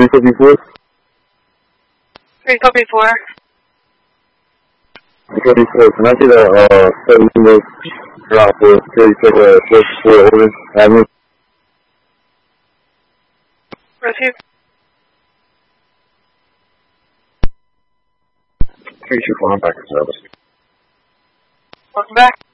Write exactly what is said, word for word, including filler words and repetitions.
three fifty-four? three fifty-four. three fifty-four, can I get a, uh, seven unit drop for thirty-six, uh, forty-four Otis Avenue? Receive. three two four, I'm back in service. Welcome back.